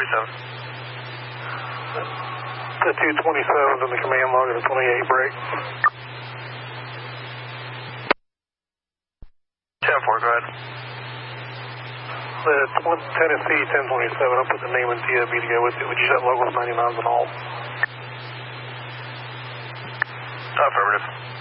The 227's in the command log at a 28 break. 10-4, go ahead. The Tennessee 1027, I'll put the name in TOB to go with it. Would you set locals 99s and all? Affirmative.